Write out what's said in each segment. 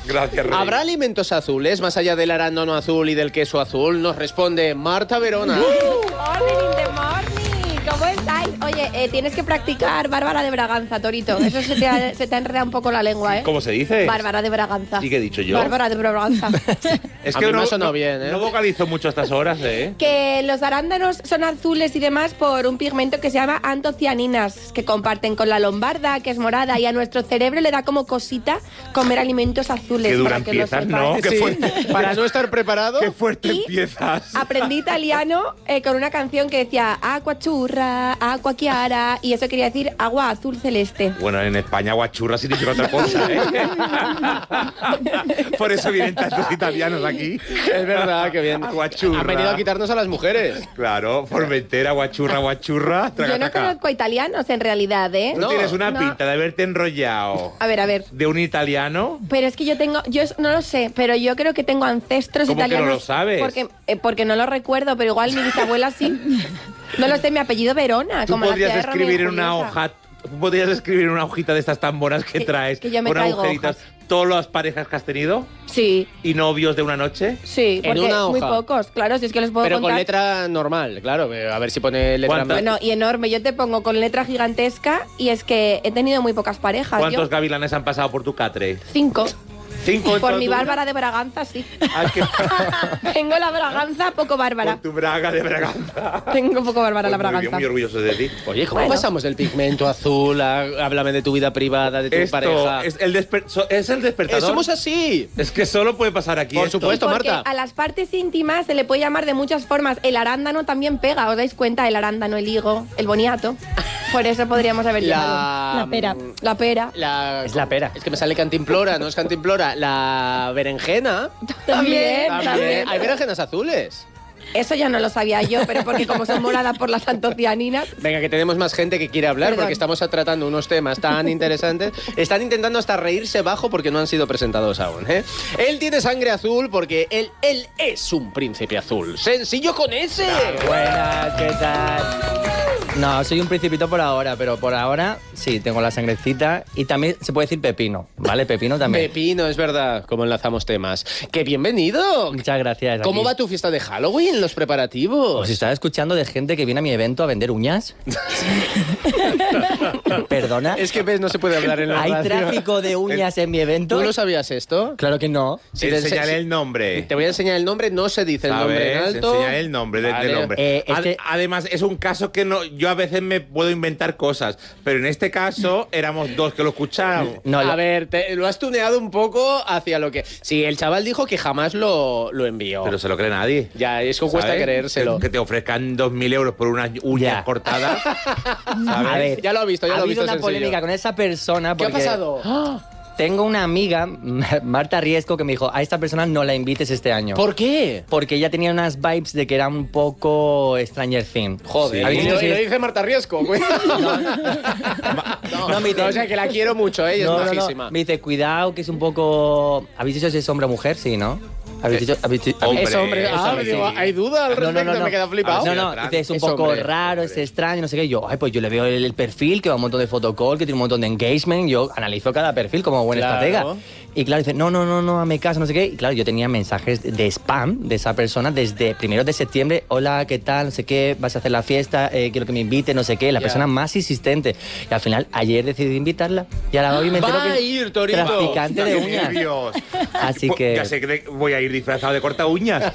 Gracias, Rey. ¿Habrá alimentos azules más allá del arándano azul y del queso azul? Nos responde Marta Verona. Morning in the morning. ¿Cómo estáis? Oye, tienes que practicar Bárbara de Braganza, Torito. Eso se te ha enredado un poco la lengua, ¿eh? ¿Cómo se dice? Bárbara de Braganza. ¿Y qué he dicho yo? Bárbara de Braganza. Es A que mí me no ha sonado no- bien, ¿eh? No vocalizo mucho a estas horas, ¿eh? Que los arándanos son azules y demás por un pigmento que se llama antocianinas, que comparten con la lombarda, que es morada, y a nuestro cerebro le da como cosita comer alimentos azules. Qué dura para que lo empiezas, sepas. ¿no? Qué Sí, fuerte. para no estar preparado. Qué fuerte Y empiezas. Aprendí italiano con una canción que decía agua churra, agua chiara, y eso quería decir agua azul celeste. Bueno, en España guachurra significa otra cosa, ¿eh? Por eso vienen tantos italianos aquí. Es verdad, que bien. Aguachurra. Han venido a quitarnos a las mujeres. Claro, Formentera, guachurra. Yo no tragataca. conozco italianos en realidad, ¿eh? Tú No, tienes una no. pinta de haberte enrollado A ver. de un italiano. Pero es que yo no lo sé, pero yo creo que tengo ancestros ¿Cómo que no italianos. lo sabes? Porque no lo recuerdo, pero igual mi bisabuela sí. No lo sé, mi apellido Verona. Tú como la podrías ciudad de Romeo y escribir en una Julieta. hoja. Podrías escribir en una hojita de estas tan buenas que traes. que yo me con traigo agujeritos. hojas. Todas las parejas que has tenido Sí, y novios de una noche. sí, En porque una muy hoja. pocos, claro, si es que los puedo Pero con contar. letra normal, claro. A ver si pone letra ¿Cuántas? más. Bueno, y enorme, yo te pongo con letra gigantesca y es que he tenido muy pocas parejas. ¿Cuántos Yo, gavilanes han pasado por tu catre? 5. 5 en Por toda mi tu vida? Bárbara de Braganza, sí. Ah, que- Tengo la Braganza, poco Bárbara. Por tu braga de Braganza. Tengo poco Bárbara la Pues muy bien, Braganza. muy orgulloso de ti. Oye, ¿cómo Bueno. pasamos del pigmento azul a háblame de tu vida privada, de tu Esto pareja? es el despertador. Somos así. Es que solo puede pasar aquí. Por esto. supuesto. Porque Marta. a las partes íntimas se le puede llamar de muchas formas. El arándano también pega, ¿os dais cuenta? El arándano, el higo, el boniato. Por eso podríamos haber llamado. La pera. La pera. Es la pera. Es que me sale cantimplora, no es cantimplora. La berenjena. También. También. Hay berenjenas azules. Eso ya no lo sabía yo, pero porque como son moradas por las antocianinas. Venga, que tenemos más gente que quiere hablar Perdón. porque estamos tratando unos temas tan interesantes. Están intentando hasta reírse bajo porque no han sido presentados aún, ¿eh? Él tiene sangre azul porque él es un príncipe azul. Sencillo con ese. Buenas, ¿qué tal? No, soy un principito por ahora, pero por ahora sí, tengo la sangrecita y también se puede decir pepino, ¿vale? Pepino también. Pepino, es verdad, como enlazamos temas. ¡Qué bienvenido! Muchas gracias. ¿Cómo aquí. va tu fiesta de Halloween, los preparativos? ¿Os estaba escuchando de gente que viene a mi evento a vender uñas? ¿Perdona? Es que ves, no se puede hablar en la ¿Hay radio. tráfico de uñas en mi evento? ¿Tú no sabías esto? Claro que no. Si te Enseñale ense- el nombre. Te voy a enseñar el nombre, no se dice el nombre en ¿Sabes? alto. Enseñale el nombre Vale. del hombre. Es que- Además, es un caso que no, yo a veces me puedo inventar cosas, pero en este caso éramos dos que lo escuchábamos. No, A ver, lo has tuneado un poco hacia lo que... Sí, el chaval dijo que jamás lo envió. Pero se lo cree nadie. Ya, es que cuesta ¿Sabes? creérselo. Que te ofrezcan 2.000 euros por unas uñas Ya. cortadas. A ver, Ya lo ha visto, ya ha lo ha habido visto una sencillo. polémica con esa persona ¿Qué ha porque pasado? tengo una amiga, Marta Riesco, que me dijo, a esta persona no la invites este año. ¿Por qué? Porque ella tenía unas vibes de que era un poco Stranger Things. Joder, ¿Habéis y visto lo si es- dice Marta Riesco. No, me dice- o sea, que la quiero mucho, ella No, es no, no. majísima. Me dice, cuidado, que es un poco... ¿Habéis dicho si es hombre o mujer? Sí, ¿no? ¿Habéis dicho...? Hombre, Es hombre. es Ah, hombre, digo, sí. ¿hay duda al respecto? Me queda flipado. No, no, atrás. dice, es un Es poco hombre. raro, es extraño, no sé qué. Yo, ay, pues yo le veo el perfil, que va un montón de photocall, que tiene un montón de engagement. Yo analizo cada perfil como buen Claro. estratega. Y claro, dice, no, hazme caso, no sé qué. Y claro, yo tenía mensajes de spam de esa persona desde 1 de septiembre. Hola, ¿qué tal? No sé qué, vas a hacer la fiesta, quiero que me invite, no sé qué. La Ya. persona más insistente. Y al final, ayer decidí invitarla. Y ahora hoy me entero Va a que ir, Torito. traficante de ¡Qué uñas. nervios! Así Pues, que... Ya sé que voy a ir disfrazado de corta uñas.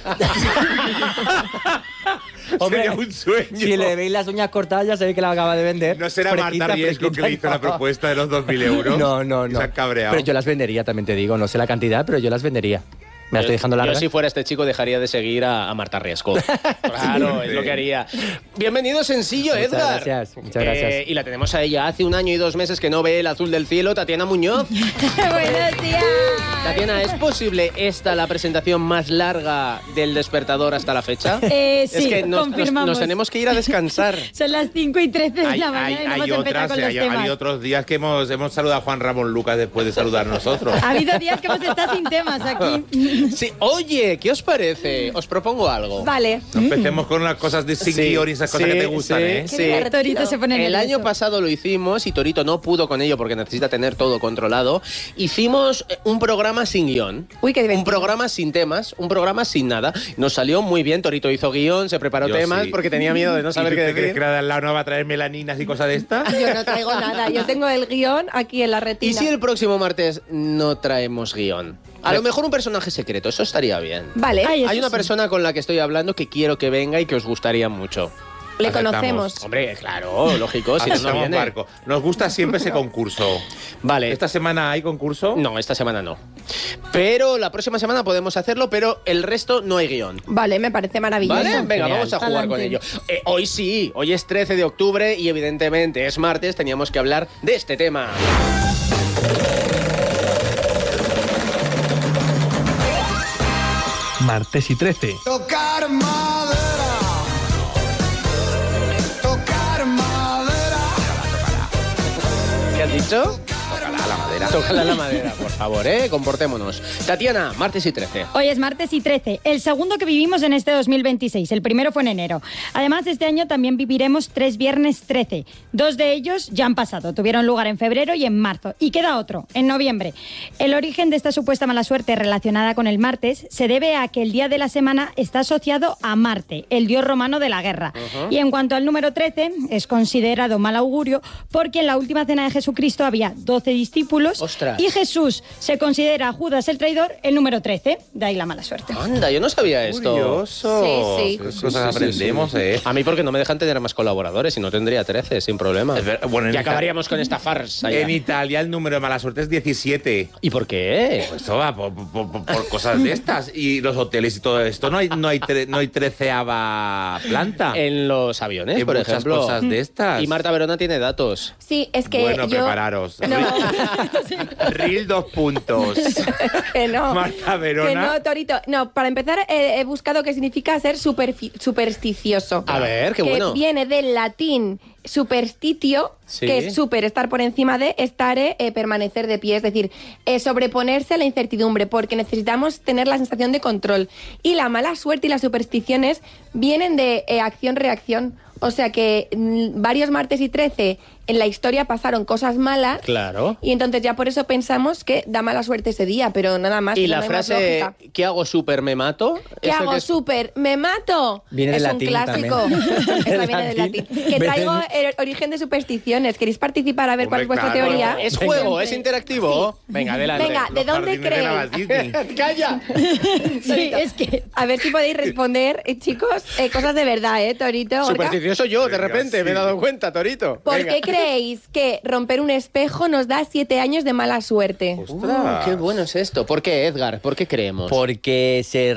Hombre, Sería un sueño. Si le veis las uñas cortadas, ya sabéis que la acaba de vender. No será Fresquita, Marta Riesco que le hizo la no. propuesta de los 2.000 euros. No. Y se ha cabreado. Pero yo las vendería, también te digo. No sé la cantidad, pero yo las vendería. Me la estoy dejando larga. Yo si fuera este chico dejaría de seguir a Marta Riesco. Claro, es lo que haría. Bienvenido, sencillo, Muchas Edgar. gracias, muchas gracias. Y la tenemos a ella hace 1 año y 2 meses que no ve el azul del cielo, Tatiana Muñoz. Buenos días. Tatiana, ¿es posible esta la presentación más larga del Despertador hasta la fecha? Sí, es que confirmamos. nos tenemos que ir a descansar. Son las 5:13 de Hay, la mañana y no hemos empezado otras, con los temas. hay otros días que hemos saludado a Juan Ramón Lucas después de saludar a nosotros. Ha habido días que hemos estado sin temas aquí. Sí, oye, ¿qué os parece? Os propongo algo. Vale. No empecemos con las cosas de Singuior y esas cosas que te gustan, sí, ¿eh? sí. Qué Torito se pone El nervioso. año pasado lo hicimos y Torito no pudo con ello porque necesita tener todo controlado. Hicimos un programa programa sin guión. Uy, qué divertido. Un programa sin temas, un programa sin nada. Nos salió muy bien, Torito hizo guión, se preparó Yo temas sí. porque tenía miedo de no saber ¿Y tú qué te crees decir. que la de al lado no va a traer melaninas y cosas de estas? Yo no traigo nada, yo tengo el guión aquí en la retina. ¿Y si el próximo martes no traemos guión? A lo mejor un personaje secreto, eso estaría bien. Vale, Ay, eso Hay una sí. persona con la que estoy hablando que quiero que venga y que os gustaría mucho. le aceptamos. conocemos. Hombre, claro, lógico, si no, no Hacemos viene. barco. Nos gusta siempre ese concurso. Vale. ¿Esta semana hay concurso? No, esta semana no. Pero la próxima semana podemos hacerlo, pero el resto no hay guión. Vale, me parece maravilloso. ¿Vale? Venga, Genial. vamos a jugar con ello. Adelante. Hoy sí, hoy es 13 de octubre y evidentemente es martes, teníamos que hablar de este tema. Martes y 13. Tocar madera. Tocar madera. ¿Qué has dicho? Tócala la madera. Tócala la madera, por favor, comportémonos. Tatiana, martes y 13. Hoy es martes y 13, el segundo que vivimos en este 2026. El primero fue en enero. Además, este año también viviremos 3 viernes 13. 2 de ellos ya han pasado. Tuvieron lugar en febrero y en marzo. Y queda otro, en noviembre. El origen de esta supuesta mala suerte relacionada con el martes se debe a que el día de la semana está asociado a Marte, el dios romano de la guerra. Y en cuanto al número 13, es considerado mal augurio porque en la última cena de Jesucristo había 12 discípulos. ¡Ostras! Y Jesús se considera a Judas el traidor el número 13. De ahí la mala suerte. Anda, yo no sabía esto. Curioso. Sí, sí. Qué Sí, cosas sí, sí, aprendemos, sí. ¿eh? A mí porque no me dejan tener más colaboradores y no tendría 13, sin problema. Bueno, y acabaríamos con esta farsa. ya. En Italia el número de mala suerte es 17. ¿Y por qué? Pues eso va por cosas de estas. Y los hoteles y todo esto. No hay 13ª planta. En los aviones, Hay por muchas ejemplo. cosas de estas. Y Marta Verona tiene datos. Sí, es que Bueno, yo... prepararos. No, Reel 2 puntos. que no. Marta Verona. Que no, Torito. No, para empezar he buscado qué significa ser supersticioso. A ver, qué que bueno. viene del latín superstitio, Sí. que es super, estar por encima de, estare, permanecer de pie. Es decir, sobreponerse a la incertidumbre, porque necesitamos tener la sensación de control. Y la mala suerte y las supersticiones vienen de acción-reacción. O sea que varios martes y 13 en la historia pasaron cosas malas. Claro. Y entonces ya por eso pensamos que da mala suerte ese día, pero nada más. Y no la hay más frase, lógica. ¿qué hago súper me mato? ¿Qué ¿Eso hago? que es? Súper, me mato. Viene es del un latín clásico. también. Esa viene del latín. Que traigo el origen de supersticiones. ¿Queréis participar a ver cuál es Hombre, vuestra claro. teoría? ¿Es juego? ¿Es interactivo? Venga, adelante. Venga, ¿de Los dónde jardines de la creéis? Basílica. ¡Calla! Sí, es que... A ver si podéis responder, chicos, cosas de verdad, Torito? Gorka? Supersticioso yo, de Venga, repente, me he sí. dado cuenta, Torito. ¿Por Venga. qué creéis que romper un espejo nos da 7 años de mala suerte? Ostras. Qué bueno es esto. ¿Por qué, Edgar? ¿Por qué creemos? Porque se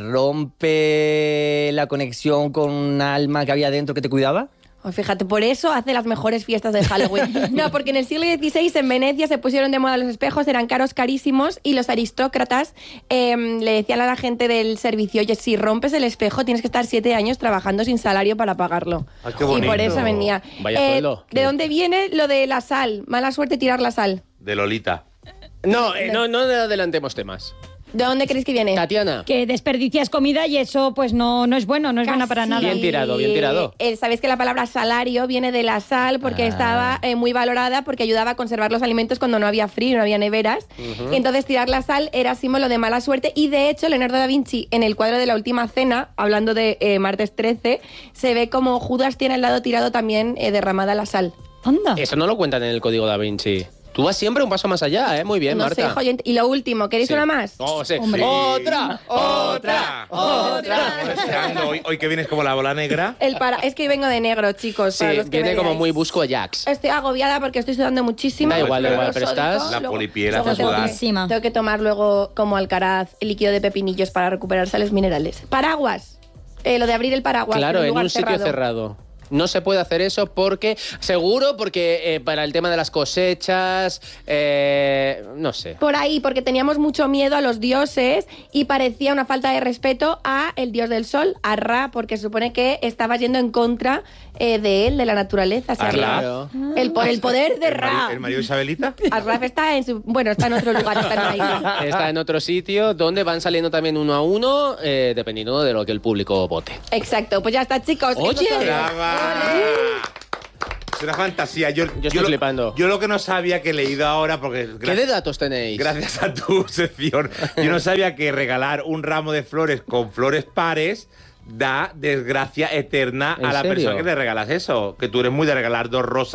rompe la conexión con un alma que había dentro que te cuidaba. Oh, fíjate, por eso hace las mejores fiestas de Halloween. No, porque en el siglo XVI en Venecia se pusieron de moda los espejos, eran caros, carísimos, y los aristócratas le decían a la gente del servicio, oye, si rompes el espejo tienes que estar 7 años trabajando sin salario para pagarlo. Ah, qué y por bonito. eso venía. Vaya sueldo. ¿De dónde viene lo de la sal? Mala suerte tirar la sal. De Lolita. No, no adelantemos temas. ¿De dónde creéis que viene? Tatiana. Que desperdicias comida y eso pues no es bueno, no es buena para Casi. nada. Bien tirado, bien tirado. Sabéis que la palabra salario viene de la sal porque estaba muy valorada porque ayudaba a conservar los alimentos cuando no había frío, no había neveras. Y entonces tirar la sal era símbolo de mala suerte. Y de hecho, Leonardo da Vinci, en el cuadro de la Última Cena, hablando de martes 13, se ve como Judas tiene al lado tirado también derramada la sal. Anda. Eso no lo cuentan en el Código Da Vinci. Tú vas siempre un paso más allá, ¿eh? Muy bien, no Marta. sé, joyente. Y lo último, ¿queréis Sí. una más? Oh, sí. Hombre. ¡Otra! Deseando, hoy que vienes como la bola negra. Es que vengo de negro, chicos. Sí, para los que viene me como veáis. muy busco Jax. Estoy agobiada porque estoy sudando muchísimo. Da igual, Luego pero estás- La luego- polipiel luego hace tengo sudar. que- Tengo que tomar luego como Alcaraz el líquido de pepinillos para recuperar sales minerales. Paraguas. Lo de abrir el paraguas. Claro, en lugar un sitio cerrado. No se puede hacer eso porque, seguro, porque para el tema de las cosechas, no sé. Por ahí, porque teníamos mucho miedo a los dioses y parecía una falta de respeto a el dios del sol, a Ra, porque se supone que estaba yendo en contra de él, de la naturaleza. ¿A Ra? Claro. Por el poder de Ra. ¿El marido de Isabelita? Arraf está en está en otro lugar, está en una isla. Está en otro sitio donde van saliendo también uno a uno, dependiendo de lo que el público vote. Exacto, pues ya está, chicos. Oye. Estos son- Brava. Es una fantasía. Yo estoy flipando. Yo lo que no sabía, que he leído ahora, porque ¿Qué de datos tenéis? gracias a tu sección, yo no sabía que regalar un ramo de flores con flores pares da desgracia eterna ¿En a la serio? persona que le regalas eso. Que tú eres muy de regalar 2 rosas